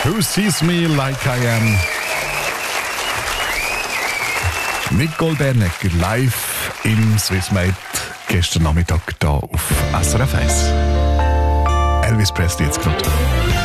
Who Sees Me Like I Am. Nicole Bernecker live im Swissmate gestern Nachmittag hier auf SRF 1. Elvis Presley jetzt gerade.